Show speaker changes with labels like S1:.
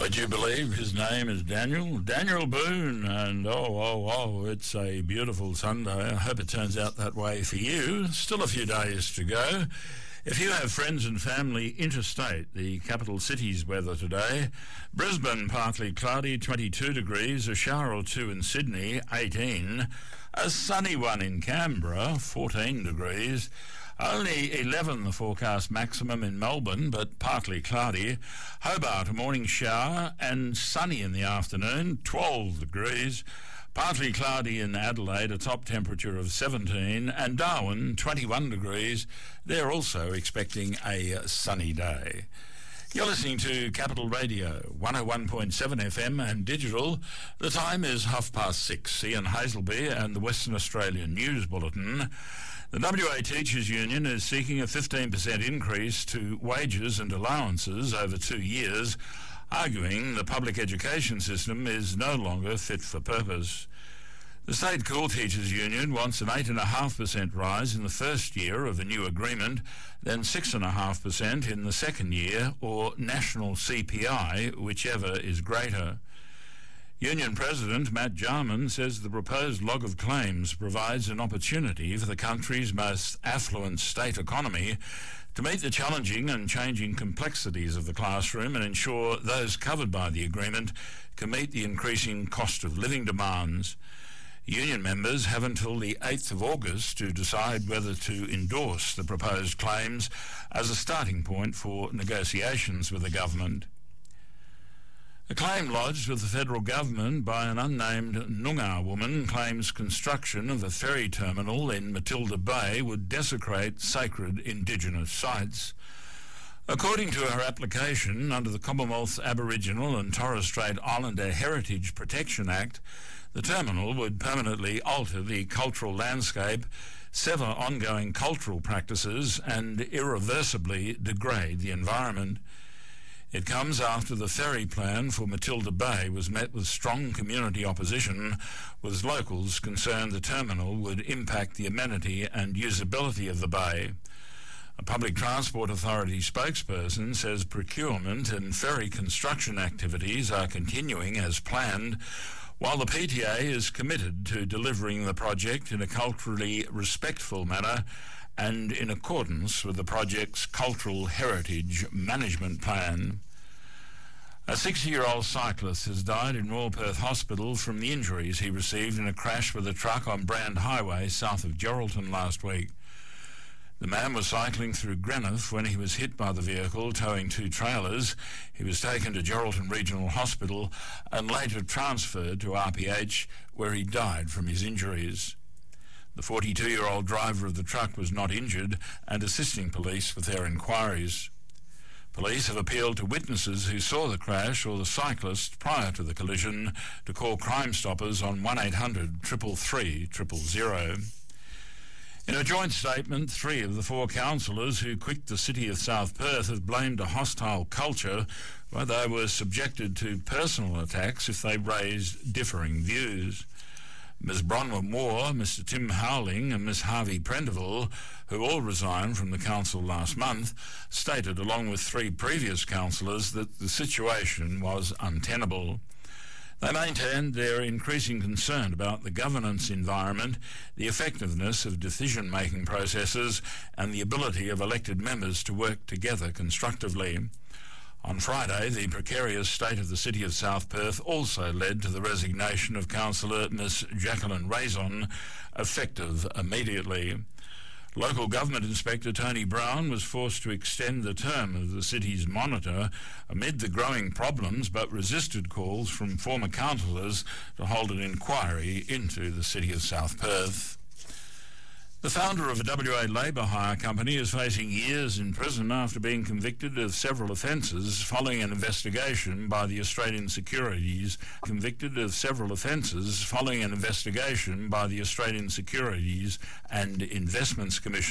S1: Would you believe his name is Daniel? Daniel Boone, and it's a beautiful Sunday. I hope it turns out that way for you. Still a few days to go. If you have friends and family interstate, the capital city's weather today: Brisbane, partly cloudy, 22 degrees, a shower or two in Sydney, 18, a sunny one in Canberra, 14 degrees, only 11 the forecast maximum in Melbourne, but partly cloudy. Hobart, a morning shower and sunny in the afternoon, 12 degrees. Partly cloudy in Adelaide, a top temperature of 17, and Darwin, 21 degrees. They're also expecting a sunny day. You're listening to Capital Radio, 101.7 FM and digital. The time is 6:30. Ian Hazelby and the Western Australian News Bulletin. The WA Teachers Union is seeking a 15% increase to wages and allowances over 2 years, arguing the public education system is no longer fit for purpose. The State School Teachers Union wants an 8.5% rise in the first year of the new agreement, then 6.5% in the second year, or national CPI, whichever is greater. Union President Matt Jarman says the proposed log of claims provides an opportunity for the country's most affluent state economy to meet the challenging and changing complexities of the classroom and ensure those covered by the agreement can meet the increasing cost of living demands. Union members have until the 8th of August to decide whether to endorse the proposed claims as a starting point for negotiations with the government. A claim lodged with the federal government by an unnamed Noongar woman claims construction of a ferry terminal in Matilda Bay would desecrate sacred Indigenous sites. According to her application under the Commonwealth's Aboriginal and Torres Strait Islander Heritage Protection Act, the terminal would permanently alter the cultural landscape, sever ongoing cultural practices, and irreversibly degrade the environment. It comes after the ferry plan for Matilda Bay was met with strong community opposition, with locals concerned the terminal would impact the amenity and usability of the bay. A Public Transport Authority spokesperson says procurement and ferry construction activities are continuing as planned, while the PTA is committed to delivering the project in a culturally respectful manner and in accordance with the project's Cultural Heritage Management Plan. A 60-year-old cyclist has died in Royal Perth Hospital from the injuries he received in a crash with a truck on Brand Highway south of Geraldton last week. The man was cycling through Greenock when he was hit by the vehicle towing 2 trailers. He was taken to Geraldton Regional Hospital and later transferred to RPH, where he died from his injuries. The 42-year-old driver of the truck was not injured and assisting police with their inquiries. Police have appealed to witnesses who saw the crash or the cyclist prior to the collision to call Crime Stoppers on 1800 333 000. In a joint statement, 3 of the 4 councillors who quit the City of South Perth have blamed a hostile culture where they were subjected to personal attacks if they raised differing views. Ms Bronwyn Moore, Mr Tim Howling and Ms Harvey Prendeville, who all resigned from the council last month, stated along with 3 previous councillors that the situation was untenable. They maintained their increasing concern about the governance environment, the effectiveness of decision-making processes and the ability of elected members to work together constructively. On Friday, the precarious state of the City of South Perth also led to the resignation of Councillor Miss Jacqueline Raison, effective immediately. Local Government Inspector Tony Brown was forced to extend the term of the city's monitor amid the growing problems, but resisted calls from former councillors to hold an inquiry into the City of South Perth. The founder of a WA labour hire company is facing years in prison after being convicted of several offences following an investigation by the Australian Securities and Investments Commission